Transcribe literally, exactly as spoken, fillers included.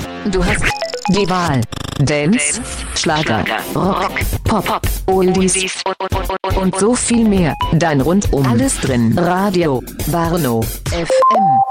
Du hast die Wahl. Dance, Schlager, Rock, Pop, Oldies und so viel mehr. Dein rundum alles drin. Radio Warnow F M.